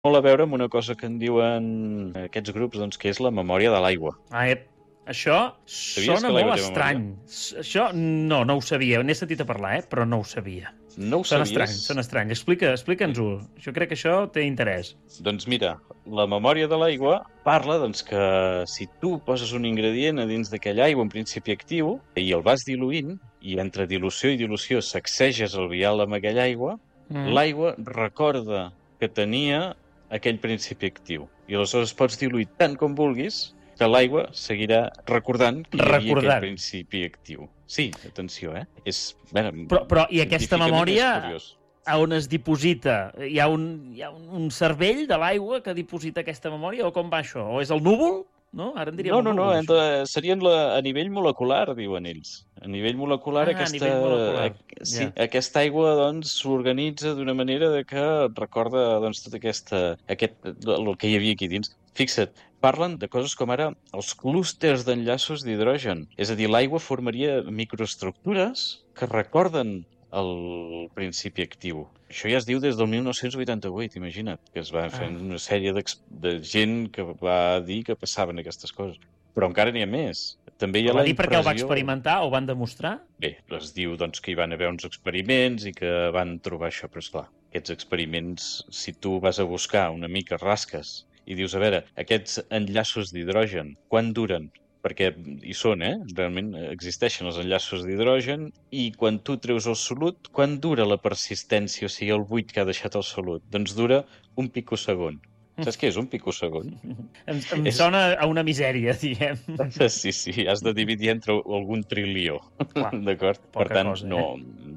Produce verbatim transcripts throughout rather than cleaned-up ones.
molt a veure amb una cosa que en diuen aquests grups, doncs, que és la memòria de l'aigua. Ah, ep. Això Sabies sona que l'aigua molt té estrany. S- Això no, no ho sabia. N'he sentit a parlar, eh? Però no ho sabia. No ho Sona sabies? estrany, sona estrany. Explica, explica'ns-ho. Jo crec que això té interès. Doncs mira, la memòria de l'aigua parla doncs, que si tu poses un ingredient a dins d'aquella aigua en principi actiu i el vas diluint, i entre dilució i dilució sacseges el vial amb aquella aigua, Mm. l'aigua recorda que tenia aquell principi actiu. I aleshores pots diluir tant com vulguis que l'aigua seguirà recordant que hi havia Recordant. aquell principi actiu. Sí, atenció, eh? És, bé, Però, però i aquesta científicament memòria és curiós. a on es diposita? Hi ha un, hi ha un, un cervell de l'aigua que diposita aquesta memòria o com va això? O és el núvol? No? Ara en diríem No, el no, no, núvol, hem això. de, serien la, a nivell molecular, diuen ells. A nivell molecular, Ah, a aquesta, nivell molecular. a- sí, Ja. aquesta aigua doncs, s'organitza d'una manera de que et recorda doncs, tot aquesta, aquest, el que hi havia aquí dins. Fixa't, parlen de coses com ara els clústers d'enllaços d'hidrogen. És a dir, l'aigua formaria microestructures que recorden el principi actiu. Això ja es diu des del mil nou-cents vuitanta-vuit, imagina't, que es va fer Ah. una sèrie de gent que va dir que passaven aquestes coses. Però encara n'hi ha més. També hi ha Ho va la dir perquè ho va impressió... experimentar o van demostrar? Bé, es diu doncs, que hi van haver uns experiments i que van trobar això, però esclar, aquests experiments, si tu vas a buscar una mica rasques i dius, a veure, aquests enllaços d'hidrogen, quan duren? Perquè hi són, eh? Realment existeixen els enllaços d'hidrogen i quan tu treus el solut, quan dura la persistència, o sigui, el buit que ha deixat el solut? Doncs dura un picosegon. Saps què és un picosegon? Em, em És- sona a una misèria, diguem. Sí, sí, has de dividir entre algun trilió, Clar, d'acord? Per poca tant, cosa, no,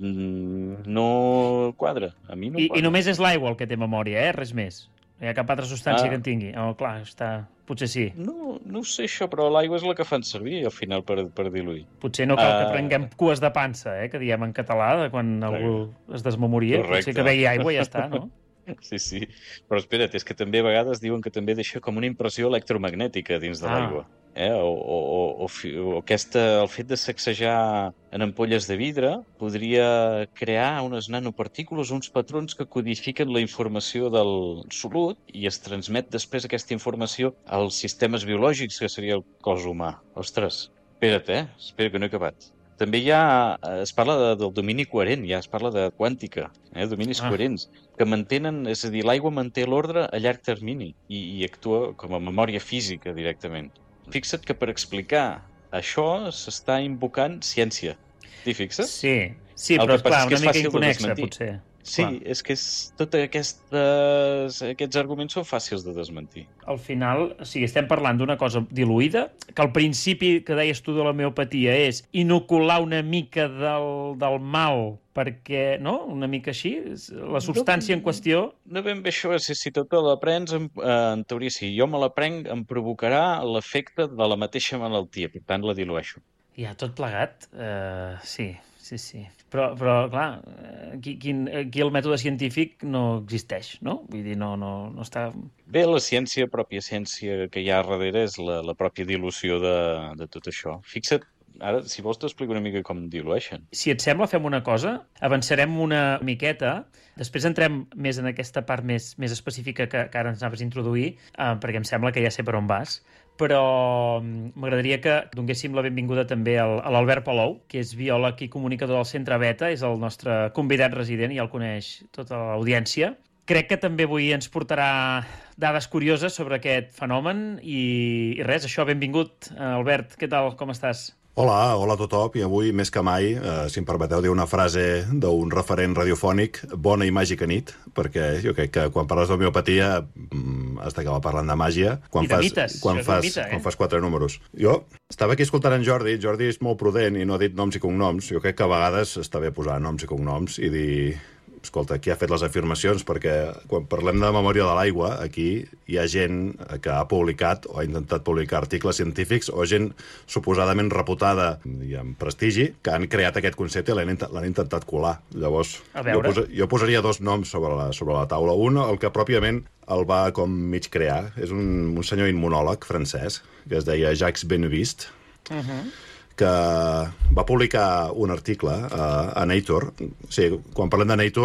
mm, no quadra, a mi no I, quadra. I només és l'aigua el que té memòria, eh? Res més. No hi ha cap altra substància Ah. que en tingui. Oh, clar, està... Potser sí. No, no ho sé això, però l'aigua és la que fan servir al final per, per diluir. Potser no cal que Ah. prenguem cues de pansa, eh? Que diem en català, de quan algú es desmemoria. Correcte. Potser que begui aigua i ja està, no? Sí, sí, però espera't, és que també a vegades diuen que també deixa com una impressió electromagnètica dins de Ah. l'aigua. Eh? O, o, o, o, fi- o aquesta, el fet de sacsejar en ampolles de vidre podria crear unes nanopartícules, uns patrons que codifiquen la informació del solut i es transmet després aquesta informació als sistemes biològics, que seria el cos humà. Ostres, espera't, eh? Espera que no he acabat. També hi ha, es parla de, del domini coherent, ja es parla de quàntica, eh? dominis Ah. coherents, que mantenen, és a dir, l'aigua manté l'ordre a llarg termini i, i actua com a memòria física directament. Fixa't que per explicar això s'està invocant ciència. T'hi fixes? Sí, sí, El però, que passa esclar, és que una és mica fàcil de inconexa, desmentir. potser. Sí, Clar. és que és, tots aquestes, aquests arguments són fàcils de desmentir. Al final, o sigui, estem parlant d'una cosa diluïda, que al principi que deies tu de l'homeopatia és inocular una mica del, del mal perquè, no? Una mica així, la substància en qüestió... No ben bé això, és si tu te la prens, en, en teoria, si jo me la prenc, em provocarà l'efecte de la mateixa malaltia, per tant la dilueixo. Ja, tot plegat, uh, sí, sí, sí. Però, però clar, aquí, aquí, aquí el mètode científic no existeix, no? Vull dir, no, no, no està... Bé, la ciència, pròpia ciència que hi ha darrere és la, la pròpia dilució de, de tot això. Fixa't, ara, si vols t'explico una mica com dilueixen. Si et sembla, fem una cosa, avançarem una miqueta, després entrem més en aquesta part més, més específica que, que ara ens anaves a introduir, eh, perquè em sembla que ja sé per on vas, però mm, m'agradaria que donéssim la benvinguda també al, a l'Albert Palou, que és biòleg i comunicador del Centre Beta, és el nostre convidat resident, ja el coneix tota l'audiència. Crec que també avui ens portarà dades curioses sobre aquest fenomen i, i res, això, benvingut. Albert, què tal, com estàs? Hola, hola a tothom, i avui, més que mai, eh, si em permeteu dir una frase d'un referent radiofònic, bona i màgica nit, perquè jo crec que quan parles d'homeopatia mm, has d'acabar parlant de màgia quan I de fas, mites, quan això és un fas, mite, eh? quan fas quatre números. Jo estava aquí escoltant en Jordi, Jordi és molt prudent i no ha dit noms i cognoms. Jo crec que a vegades està bé posar noms i cognoms i dir... Escolta, qui ha fet les afirmacions? Perquè quan parlem de memòria de l'aigua, aquí hi ha gent que ha publicat o ha intentat publicar articles científics o gent suposadament reputada i amb prestigi que han creat aquest concepte i l'han int- l'han intentat colar. Llavors, A jo, veure. posa, jo posaria dos noms sobre la, sobre la taula. Un, el que pròpiament el va com mig crear, és un, un senyor immunòleg francès que es deia Jacques Benveniste, Uh -huh. que va publicar un article a, a Nature. O sigui, quan parlem de Nature,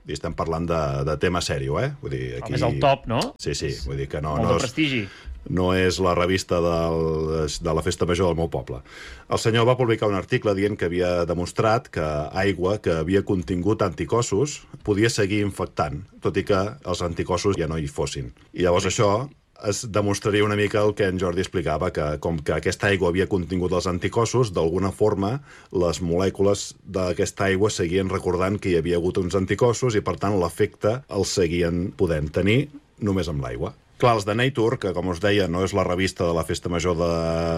I estem parlant de, de tema sèrio, eh? Vull dir, aquí... Home, és el top, no? Sí, sí, vull dir que no... Molt no de és... prestigi. No és la revista del, de la festa major del meu poble. El senyor va publicar un article dient que havia demostrat que aigua que havia contingut anticossos podia seguir infectant, tot i que els anticossos ja no hi fossin. I llavors això es demostraria una mica el que en Jordi explicava, que com que aquesta aigua havia contingut els anticossos, d'alguna forma les molècules d'aquesta aigua seguien recordant que hi havia hagut uns anticossos i, per tant, l'efecte el seguien podent tenir només amb l'aigua. Clar, els de Nature, que com us deia no és la revista de la festa major de...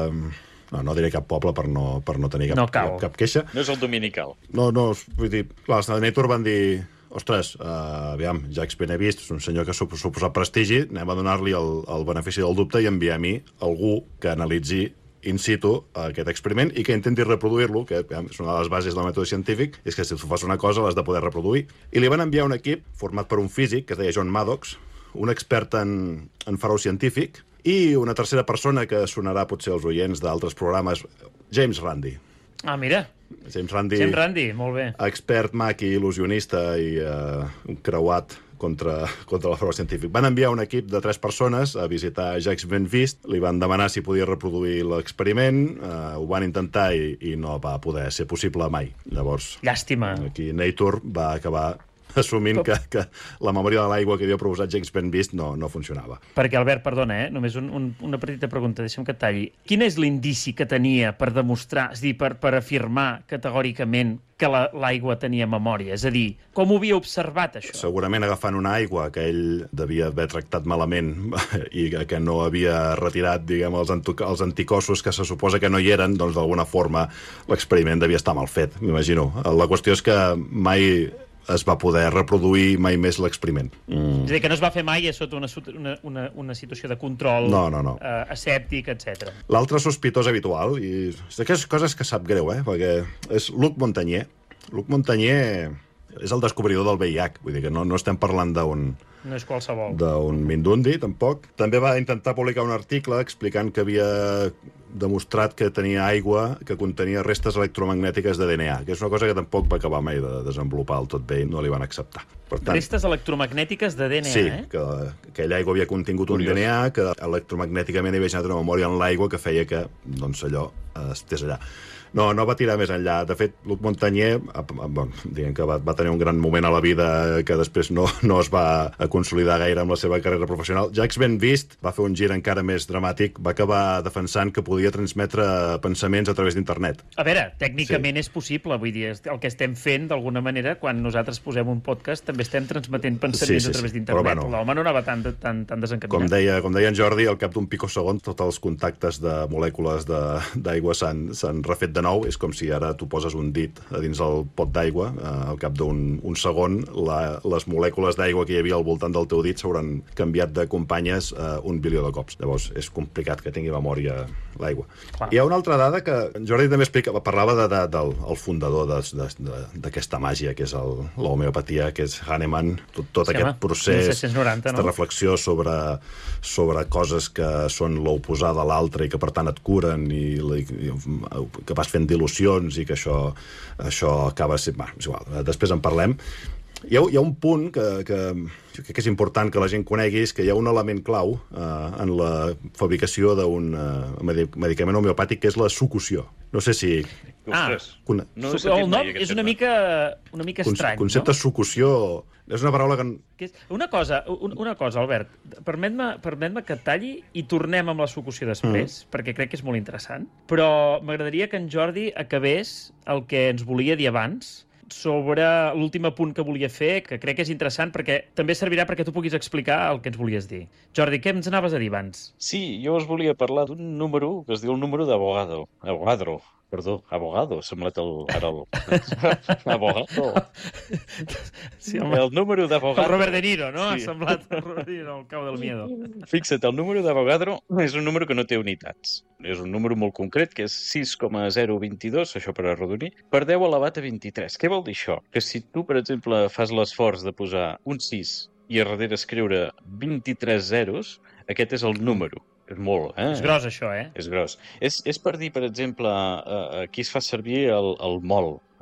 No, no diré cap poble per no, per no tenir cap, no cap, cap queixa. No és el dominical. No, no, vull dir, clar, els de Nature van dir... Ostres, uh, aviam, Jacques Benevist és un senyor que suposa suposa prestigi, anem a donar-li el, el benefici del dubte i enviar-hi algú que analitzi in situ aquest experiment i que intenti reproduir-lo, que aviam, és una de les bases del mètode científic, és que si tu fas una cosa l'has de poder reproduir. I li van enviar un equip format per un físic que es deia John Maddox, un expert en, en farou científic, i una tercera persona que sonarà potser als oients d'altres programes, James Randi. Ah, mira. James Randi, James Randi, molt bé. Expert, maqui, il·lusionista i uh, un creuat contra, contra la farou científic. Van enviar un equip de tres persones a visitar Jacques Benvist, li van demanar si podia reproduir l'experiment, uh, ho van intentar i, i no va poder ser possible mai. Llavors, llàstima. Aquí Nature va acabar assumint que, que la memòria de l'aigua que havia proposat Jacques Benvist no, no funcionava. Perquè, Albert, perdona, eh? Només un, un, una petita pregunta, deixa'm que et talli. Quin és l'indici que tenia per demostrar, és a dir, per, per afirmar categòricament que l'aigua la, tenia memòria? És a dir, com ho havia observat, això? Segurament agafant una aigua que ell devia haver tractat malament i que no havia retirat, diguem, els, els anticossos que se suposa que no hi eren, doncs d'alguna forma l'experiment devia estar mal fet, m'imagino. La qüestió és que mai es va poder reproduir mai més l'experiment. Mm. És a dir, que no es va fer mai sota una, una, una, una situació de control no, no, no. Uh, asèptic, etcètera. L'altre sospitós habitual, i és d'aquestes coses que sap greu, eh? Perquè és Luc Montagnier. Luc Montagnier és el descobridor del V I H, vull dir que no, no estem parlant d'un... No és qualsevol. D'un mindundi, tampoc. També va intentar publicar un article explicant que havia demostrat que tenia aigua que contenia restes electromagnètiques de D N A, que és una cosa que tampoc va acabar mai de desenvolupar el tot bé i no li van acceptar. Per tant, restes electromagnètiques de D N A, sí, eh? Sí, que aquella aigua havia contingut Curiós. un D N A, que electromagnèticament hi havia generat una memòria en l'aigua que feia que, doncs, allò estés allà. No, no va tirar més enllà. De fet, Luc Montagnier, bon, diguem que va, va tenir un gran moment a la vida que després no, no es va consolidar gaire amb la seva carrera professional. Jacques Benvist va fer un gir encara més dramàtic, va acabar defensant que podia transmetre pensaments a través d'internet. A veure, tècnicament sí. és possible, vull dir, el que estem fent d'alguna manera, quan nosaltres posem un podcast, també estem transmetent pensaments sí, sí, sí. a través d'internet. Bueno, l'home no anava tan, tan, tan desencaminat. Com deia, com deia en Jordi, al cap d'un picosegon tots els contactes de molècules d'aigua s'han refet de nou. És com si ara tu poses un dit a dins el pot d'aigua, eh, al cap d'un un segon la, les molècules d'aigua que hi havia al voltant del teu dit s'hauran canviat de companyes eh, un bilió de cops. Llavors és complicat que tingui memòria l'aigua. Hi ha una altra dada que en Jordi també explica, parlava de, de, del el fundador d'aquesta màgia, que és l'homeopatia, que és Hahnemann, tot, tot sí, aquest home, procés, mil set-cents noranta, aquesta no? reflexió sobre, sobre coses que són l'oposada a l'altre i que per tant et curen i, i, i que vas fent dilucions i que això, això acaba sent... Bah, és igual, després en parlem. Hi ha, hi ha un punt que, que jo crec que és important que la gent conegui, és que hi ha un element clau eh, en la fabricació d'un eh, medicament homeopàtic, que és la succusió. No sé si... Ah, Con... no el nom és una mica, una mica estrany, Con concepte no? succusió és una paraula que... que és... Una cosa, una cosa, Albert, permet-me permet que et talli i tornem amb la succusió després, mm. perquè crec que és molt interessant, però m'agradaria que en Jordi acabés el que ens volia dir abans sobre l'últim apunt que volia fer, que crec que és interessant perquè també servirà perquè tu puguis explicar el que ens volies dir. Jordi, què ens anaves a dir abans? Sí, jo us volia parlar d'un número que es diu el número d'Avogadro. Avogadro. Perdó, abogado, ha semblat el... Ara el... abogado. Sí, el... el número d'Avogadro... El Robert De Niro, no? Sí. Ha semblat el Robert De Niro, el cau del miedo. Fixa't, el número d'Avogadro és un número que no té unitats. És un número molt concret, que és sis coma zero vint dos, això per arrodonir, per deu elevat a vint-i-tres. Què vol dir això? Que si tu, per exemple, fas l'esforç de posar un sis i a darrere escriure vint-i-tres zeros, aquest és el número. És molt, eh? És gros, això, eh? És gros. És, és per dir, per exemple, eh, aquí es fa servir el, el mol.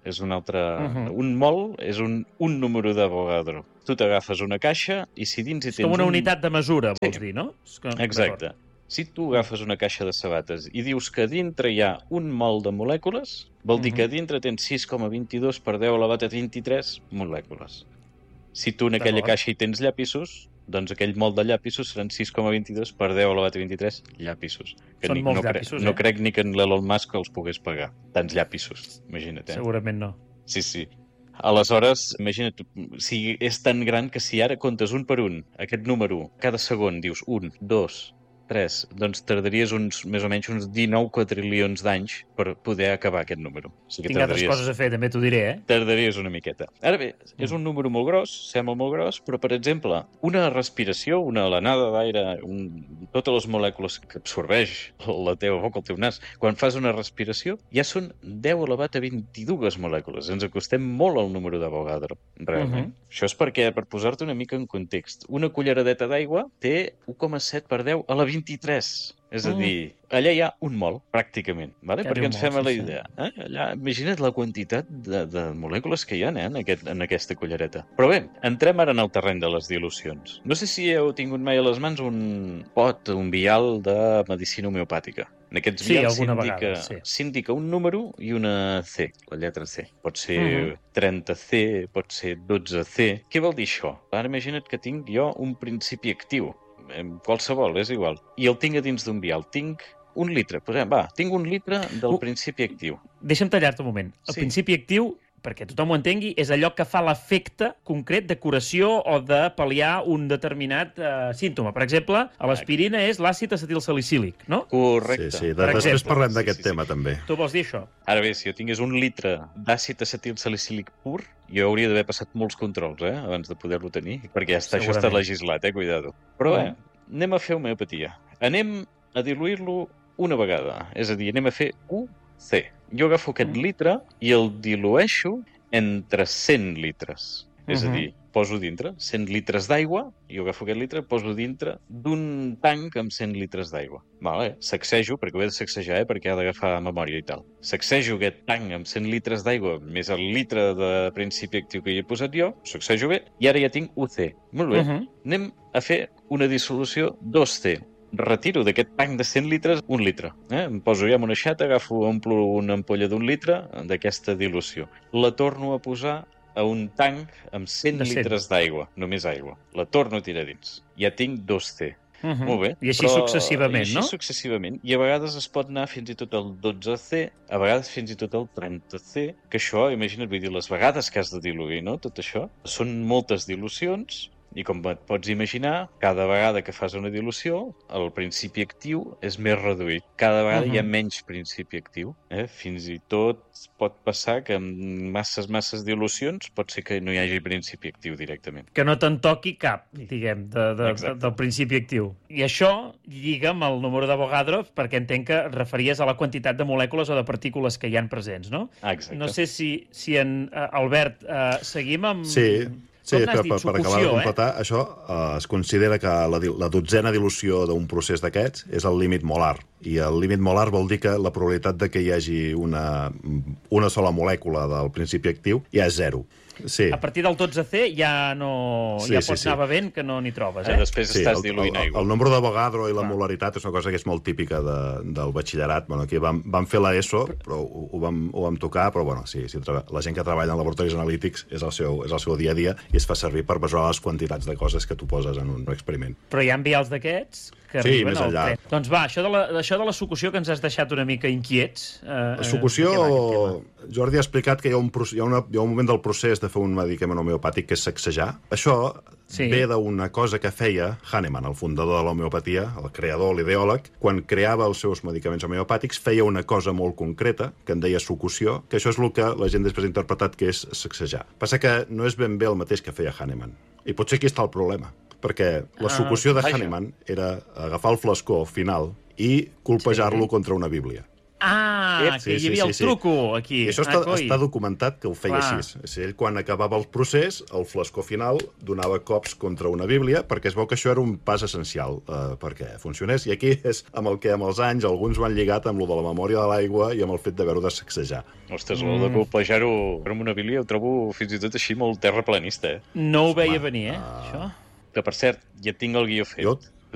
És un altre... Uh -huh. Un mol és un, un número d'Avogadro. Tu t'agafes una caixa i si dins hi és tens com una un... unitat de mesura, vols Sí. dir, no? És com... Exacte. Si tu agafes una caixa de sabates i dius que dintre hi ha un mol de molècules, vol dir Mhm. que dintre tens sis coma vint-i-dos per deu elevat a vint-i-tres molècules. Si tu en aquella D'acord. caixa hi tens llapisos, doncs aquell mol de llapisos seran sis coma vint-i-dos per deu elevat a vint-i-tres llapisos. Que Són ni, molts no cre- llapisos, No eh? crec ni que en l'Elon Musk els pogués pagar. Tants llapisos, imagina't. Eh? Segurament no. Sí, sí. Aleshores, imagina't, si és tan gran que si ara comptes un per un, aquest número, cada segon dius un, dos, tres, doncs tardaries uns, més o menys uns dinou quatrilions d'anys per poder acabar aquest número. O sigui que Tinc altres tardaries, coses a fer, també t'ho diré, eh? tardaries una miqueta. Ara bé, és un número molt gros, sembla molt gros, però, per exemple, una respiració, una alenada d'aire, un... totes les molècules que absorbeix la teva boca, el teu nas, quan fas una respiració, ja són deu elevat a vint-i-dues molècules. Ens acostem molt al número d'Avogadro, realment. Mhm. Això és perquè, per posar-te una mica en context, una culleradeta d'aigua té un coma set per deu a la vint-i-tres. És a Mm. dir, allà hi ha un mol, pràcticament, vale? Quasi perquè un ens mol, fem a la sí, sí. idea. Eh? Allà, imagina't la quantitat de, de molècules que hi ha eh, en, aquest, en aquesta cullereta. Però bé, entrem ara en el terreny de les dilucions. No sé si heu tingut mai a les mans un pot, un vial de medicina homeopàtica. En aquests Sí, vials alguna s'indica vegada, sí. s'indica un número i una C, la lletra C. Pot ser Mhm. trenta C, pot ser dotze C. Què vol dir això? Ara imagina't que tinc jo un principi actiu, em, qualsevol, és igual, i el tinc a dins d'un vial. Tinc un litre, posem, va, tinc un litre del Uh. principi actiu. Deixa'm tallar-te un moment. El Sí. principi actiu, perquè tothom ho entengui, és allò que fa l'efecte concret de curació o de pal·liar un determinat eh, símptoma. Per exemple, a l'aspirina és l'àcid acetilsalicílic, no? Correcte. Sí, sí. De, Per després exemple. parlem Sí, d'aquest sí, sí. tema, també. Tu vols dir això? Ara bé, si jo tingués un litre d'àcid acetilsalicílic pur, jo hauria d'haver passat molts controls, eh?, abans de poder-lo tenir, perquè ja està, això està Segurament. legislat, eh, cuidado. Però bé, Mm. anem a fer homeopatia. Anem a diluir-lo una vegada, és a dir, anem a fer U C. Jo agafo aquest Mm. litre i el dilueixo entre cent litres. És a Mhm. dir, poso dintre cent litres d'aigua, jo agafo aquest litre, poso dintre d'un tanc amb cent litres d'aigua. Vale, sacsejo, perquè ho he de sacsejar, eh, perquè ha d'agafar memòria i tal. Sacsejo aquest tanc amb cent litres d'aigua, més el litre de principi actiu que hi he posat jo, sacsejo bé, i ara ja tinc U C. Molt bé, Mhm. anem a fer una dissolució dos C. Retiro d'aquest tanc de cent litres un litre. Eh? Em poso ja en una xata, agafo, omplo una ampolla d'un litre d'aquesta dilució. La torno a posar a un tanc amb cent De cent. litres d'aigua, només aigua. La torno a tirar dins. Ja tinc dos C. Mhm. Molt bé. I així però- successivament, I així no? successivament. I a vegades es pot anar fins i tot al dotze C, a vegades fins i tot al trenta C, que això, imagina't, vull dir, les vegades que has de diluir, no?, tot això. Són moltes dilucions, i com et pots imaginar, cada vegada que fas una dilució, el principi actiu és més reduït. Cada vegada Mhm. hi ha menys principi actiu. Eh? Fins i tot pot passar que amb masses, masses dilucions pot ser que no hi hagi principi actiu directament. Que no te'n toqui cap, diguem, de, de, de, Exacte. del principi actiu. I això lliga amb el número d'Avogadro, perquè entenc que et referies a la quantitat de molècules o de partícules que hi han presents, no? Ah, exacte. No sé si, si en uh, Albert, uh, seguim amb... Sí, sí, Com n'has per, dit? per, per acabar de Sucussió, completar, eh? això eh, es considera que la, di- la dotzena dilució d'un procés d'aquests és el límit molar. I el límit molar vol dir que la probabilitat de que hi hagi una, una sola molècula del principi actiu ja és zero. Sí. A partir del dotze C ja no Sí, ja sí, pots sí. anar bevent que no n'hi trobes, Eh? eh? Després Sí, estàs el, diluint el, aigua. el nombre d'Avogadro i la Clar. molaritat és una cosa que és molt típica de, del batxillerat. Bueno, aquí vam, vam fer l'ESO, però ho, ho, vam, ho vam tocar, però bueno, sí, sí, la gent que treballa en laboratoris analítics és el, seu, és el seu dia a dia i es fa servir per mesurar les quantitats de coses que tu poses en un experiment. Però hi ha vials d'aquests que Sí, arriben més al enllà. tren. Doncs va, això de, la, això de la sucussió que ens has deixat una mica inquiets... Eh, La eh, sucussió, de què va aquest tema? Jordi ha explicat que hi ha, un, proce- hi, ha una, hi ha un moment del procés de fer un medicament homeopàtic que és sacsejar. Això Sí. ve d'una cosa que feia Hahnemann, el fundador de l'homeopatia, el creador, l'ideòleg, quan creava els seus medicaments homeopàtics, feia una cosa molt concreta, que en deia sucussió, que això és el que la gent després ha interpretat que és sacsejar. Passa que no és ben bé el mateix que feia Hahnemann. I potser aquí està el problema, perquè la Ah, sucussió de vaja. Hahnemann era agafar el flascó final i colpejar-lo Sí. contra una bíblia. Ah, Ep, que sí, hi havia sí, el sí, sí. truco aquí. I això està, ah, coi. està documentat que ho feia Clar. així. És a dir, ell, quan acabava el procés, el flascó final donava cops contra una bíblia, perquè es veu que això era un pas essencial eh, perquè funcionés. I aquí és amb el que amb els anys alguns ho han lligat amb lo de la memòria de l'aigua i amb el fet d'haver-ho de sacsejar. Ostres, mm. de colpejar-ho amb una bíblia ho trobo fins i tot així molt terraplanista, eh? No ho veia Home, venir, eh, ah. això. Que, per cert, ja tinc el guió fet. Jo